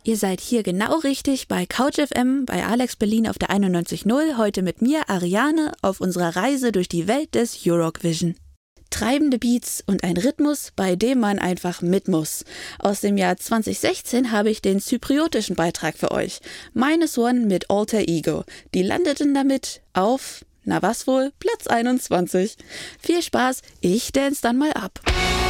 Ihr seid hier genau richtig bei Couch FM, bei Alex Berlin auf der 91.0, heute mit mir, Ariane, auf unserer Reise durch die Welt des Eurovision. Treibende Beats und ein Rhythmus, bei dem man einfach mit muss. Aus dem Jahr 2016 habe ich den zypriotischen Beitrag für euch. -1 mit Alter Ego. Die landeten damit auf, na was wohl, Platz 21. Viel Spaß, ich dance dann mal ab.